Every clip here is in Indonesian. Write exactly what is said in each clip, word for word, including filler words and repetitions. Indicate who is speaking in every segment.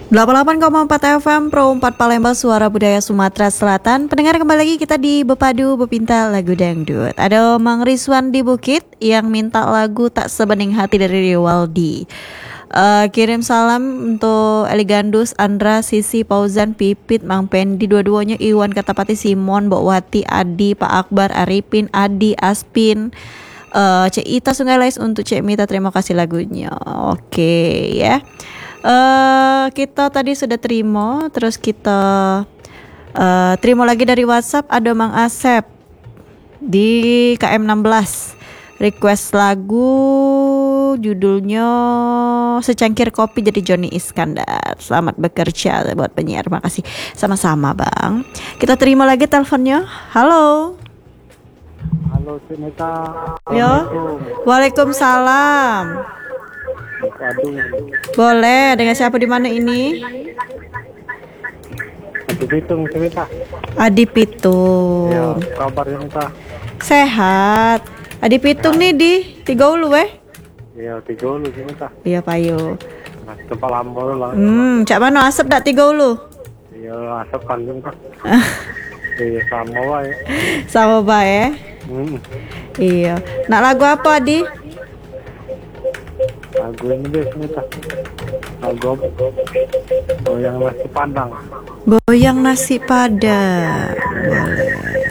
Speaker 1: delapan puluh delapan koma empat F M Pro empat Palembang, Suara Budaya Sumatera Selatan. Pendengar, kembali lagi kita di Bepadu Bepinta Lagu Dangdut. Ada Mang Rizwan di Bukit yang minta lagu Tak Sebening Hati dari Riwaldi. Uh, kirim salam untuk Eligandus, Andra, Sisi, Pauzan, Pipit, Mang Pendi, dua-duanya, Iwan, Katapati, Simon, Mbok Wati, Adi, Pak Akbar, Arifin, Adi, Aspin, uh, Cek Ita, Sungai Lais, untuk Cek Mita. Terima kasih lagunya. Oke okay, ya. Uh, kita tadi sudah terima, terus kita uh, terima lagi dari WhatsApp. Ada Mang Asep di K M enam belas request lagu, judulnya Secangkir Kopi dari Joni Iskandar. Selamat bekerja buat penyiar. Terima kasih. Sama-sama Bang. Kita terima lagi teleponnya. Halo.
Speaker 2: Halo Sinita.
Speaker 1: Yo. Waalaikumsalam.
Speaker 2: Aduh.
Speaker 1: Boleh, dengan siapa di mana ini?
Speaker 2: Adi Pitung, Sinita.
Speaker 1: Adi Pitung.
Speaker 2: Ya, kabar Sinita.
Speaker 1: Sehat. Adi Pitung ya. Nih di Tiga Ulu eh?
Speaker 2: Iya, Tiga Ulu Sinita.
Speaker 1: Iya payo.
Speaker 2: Mas tempat lambol lah.
Speaker 1: Hmm, cak mana asap dak Tiga Ulu?
Speaker 2: Iya, asap kandung Kak. Iya, sama wae.
Speaker 1: Sama bae.
Speaker 2: Hmm.
Speaker 1: Iya. Nak lagu apa Adi?
Speaker 2: Lagu ini deh Sinita. Lagu Goyang Nasi Padang.
Speaker 1: Goyang Nasi Padang. Boleh.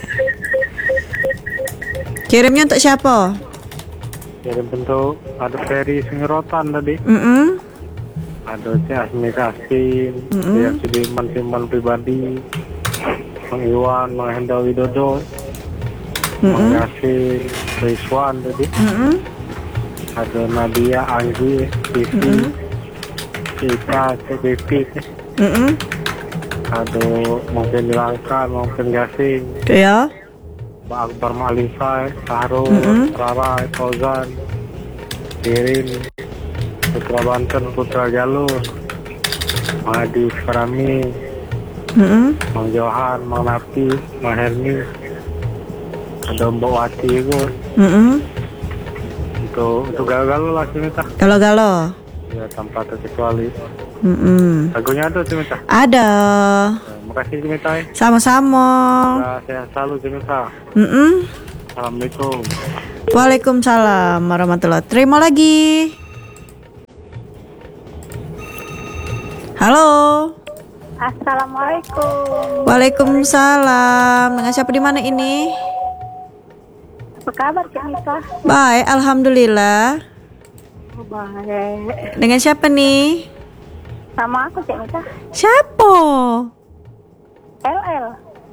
Speaker 1: Kirimnya untuk siapa?
Speaker 2: Kirim bentuk ada Ferry Singerotan tadi.
Speaker 1: Mm -mm.
Speaker 2: Ada si Asmi Kasim,
Speaker 1: Mm -mm.
Speaker 2: yang Sudirman Simpan Pribadi, Mang Iwan, Mang Hendra Widodo,
Speaker 1: Mm -mm.
Speaker 2: Mang Yasin, Rizwan tadi.
Speaker 1: Mm -mm.
Speaker 2: Ada Nadia, Anggi, Vivi,
Speaker 1: Mm-hmm.
Speaker 2: Cita, C B P,
Speaker 1: Mm-hmm.
Speaker 2: ada mungkin Langka, mungkin Gasing,
Speaker 1: Ya.
Speaker 2: Mbak Akbar Malifai, Sahrul,
Speaker 1: Mm-hmm.
Speaker 2: Rara, Fauzan, Irin, Putra Banten, Putra Jalur, Mang Adi Farami,
Speaker 1: Mm-hmm.
Speaker 2: Mang Johan, Mang Napi, Mang Hermi, ada Mbak Wati itu.
Speaker 1: Mm-hmm.
Speaker 2: Untuk untuk gagal lah Sinita.
Speaker 1: Galo-galo.
Speaker 2: Ya tanpa terkecuali.
Speaker 1: Mm-mm.
Speaker 2: Lagunya ada Sinita.
Speaker 1: Ada.
Speaker 2: Terima kasih Sinita.
Speaker 1: Sama-sama.
Speaker 2: Ya, sehat selalu Sinita.
Speaker 1: Mm-mm.
Speaker 2: Assalamualaikum.
Speaker 1: Waalaikumsalam warahmatullahi. Terima lagi. Halo.
Speaker 3: Assalamualaikum.
Speaker 1: Waalaikumsalam. Dengan siapa di mana ini?
Speaker 3: Apa kabar Kak Nisa?
Speaker 1: Baik, alhamdulillah.
Speaker 3: Oh, baik.
Speaker 1: Dengan siapa nih?
Speaker 3: Sama aku Kak Nisa.
Speaker 1: Siapa?
Speaker 3: L L.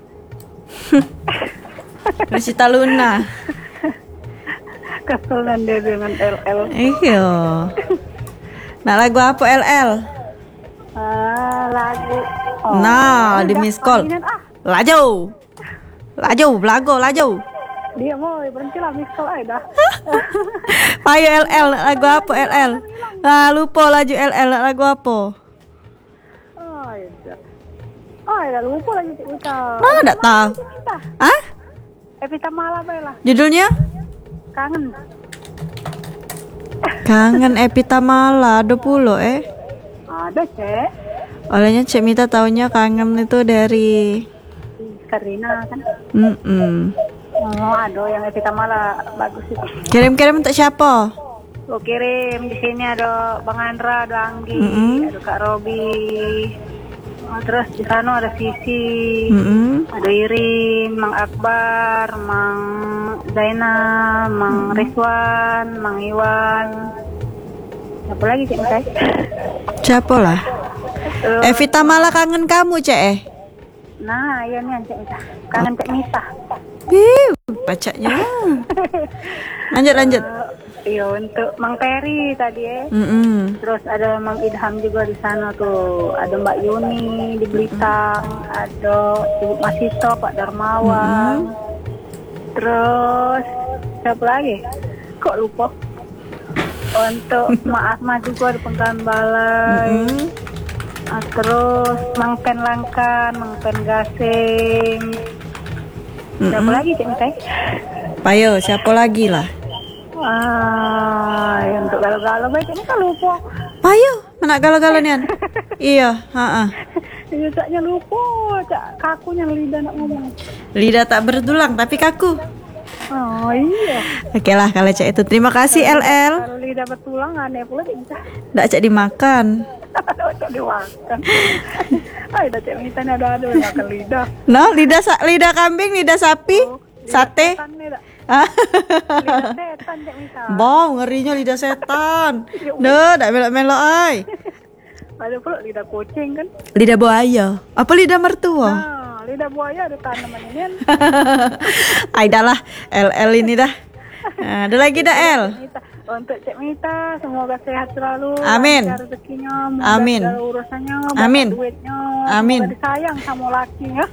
Speaker 1: Rosita Luna.
Speaker 3: Kesulitan dia dengan L L.
Speaker 1: Iya. Nah, lagu apa L L?
Speaker 3: Ah, lagu.
Speaker 1: Nah, di miss call.
Speaker 3: Ah,
Speaker 1: Laju. Laju, belago, laju.
Speaker 3: dia mau berhenti lah miss call aja dah.
Speaker 1: Ayo L L, lagu apa L L? Ah, lupa laju L L, lagu apa?
Speaker 3: Oh, iya. Oh, ya lupa lagi Kak Nisa.
Speaker 1: Mana enggak tahu. Hah?
Speaker 3: Evita Mala lah.
Speaker 1: Judulnya?
Speaker 3: Kangen.
Speaker 1: Kangen Epita Mala dua puluh eh.
Speaker 3: Ada Cek.
Speaker 1: Olehnya Cek Mita taunya kangen itu dari
Speaker 3: Karina kan.
Speaker 1: Mm-mm.
Speaker 3: Oh, ada yang Evita Mala bagus itu.
Speaker 1: Kirim-kirim untuk siapa?
Speaker 3: Lo kirim di sini ada Bang Andra, ada Anggi,
Speaker 1: Mm-mm.
Speaker 3: ada Kak Robi. Oh, terus di sana ada Sisi,
Speaker 1: Mm-mm.
Speaker 3: ada Irin, Mang Akbar, Mang Zainal, Mang Rizwan, Mang Iwan. Siapa lagi Cik Mitai?
Speaker 1: Siapa lah?
Speaker 3: Uh,
Speaker 1: Evita Mala kangen kamu Cek eh.
Speaker 3: nah, iya nih Cik Mita. Kangen Cik Mita.
Speaker 1: Ih, bacanya. Lanjut lanjut.
Speaker 3: Uh, iya untuk Mang Peri tadi ya.
Speaker 1: Mm-mm.
Speaker 3: Terus ada Mang Idham juga di sana tuh. Ada Mbak Yuni di Belitang, ada Ibu Masito, Pak Darmawan.
Speaker 1: Mm-hmm.
Speaker 3: Terus siapa lagi? Kok lupa? Untuk Mak Asma juga di Pengkalan Balai.
Speaker 1: Mm-hmm.
Speaker 3: Ah, terus Mang Pen Langkan, Mang Pen Gasing. Siapa
Speaker 1: Mm-mm.
Speaker 3: lagi Cik Mitai?
Speaker 1: Payo, siapa lagi lah?
Speaker 3: Ah, yang untuk galau-galau baik ini kan lupa.
Speaker 1: Payo, mana galau-galau nian? Iya, heeh.
Speaker 3: Iya, caknya lupa, cak kakunya lidah nak ngomong.
Speaker 1: Lidah tak bertulang tapi kaku.
Speaker 3: Oh iya.
Speaker 1: Oke lah kalau cak itu. Terima kasih L L.
Speaker 3: Kalau lidah bertulang aneh pula bisa.
Speaker 1: Nggak cak dimakan.
Speaker 3: Cak dimakan. Ay, dah cak minta ada ada makan lidah.
Speaker 1: No, lidah sa- lidah kambing, lidah sapi,
Speaker 3: Oh, lidah
Speaker 1: sate.
Speaker 3: setan nih, dak.
Speaker 1: Ah.
Speaker 3: Lidah setan cak minta.
Speaker 1: Bau, ngerinya lidah setan. Duh, ndak melok-melok ay.
Speaker 3: Ada pula lidah kucing kan.
Speaker 1: Lidah buaya. Apa lidah mertua?
Speaker 3: Nah, lidah buaya ada tanaman ini kan.
Speaker 1: Ay dah lah, L L ini dah. Nah, ada lagi dah L.
Speaker 3: Mita. Untuk Cik Mita, semoga sehat selalu.
Speaker 1: Amin.
Speaker 3: Lancar rezekinya, mudah
Speaker 1: Amin.
Speaker 3: segala urusannya, banyak
Speaker 1: Amin.
Speaker 3: duitnya,
Speaker 1: Amin.
Speaker 3: semoga disayang sama lakinya.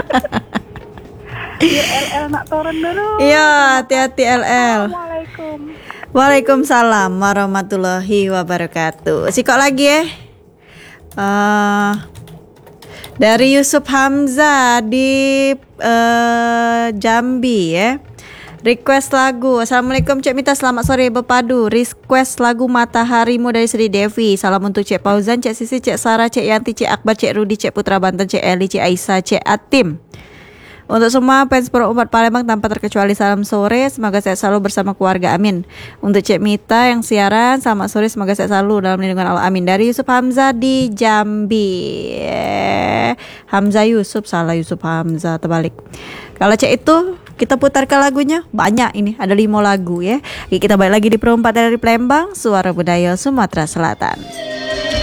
Speaker 3: Biar L L nak turun dulu.
Speaker 1: Iya, hati-hati L L.
Speaker 3: Assalamualaikum.
Speaker 1: Waalaikumsalam warahmatullahi wabarakatuh. Sikok lagi ya. Uh, dari Yusuf Hamzah di uh, Jambi ya. Request lagu. Assalamualaikum Cik Mita, selamat sore berpadu. Request lagu Mataharimu dari Sri Devi. Salam untuk Cik Fauzan, Cik Sisi, Cik Sarah, Cik Yanti, Cik Akbar, Cik Rudi, Cik Putra Banten, Cik Eli, Cik Aisyah, Cik Atim. Untuk semua fans Pro Umat Palembang tanpa terkecuali salam sore. Semoga sehat selalu bersama keluarga, amin. Untuk Cik Mita yang siaran, selamat sore, semoga sehat selalu dalam lindungan Allah, amin. Dari Yusuf Hamzah di Jambi. Eh, Hamzah Yusuf, salah Yusuf Hamzah, terbalik. Kalau Cik itu kita putarkan lagunya banyak, ini ada lima lagu ya. Oke, kita balik lagi di Pro Umat dari Palembang, Suara Budaya Sumatera Selatan.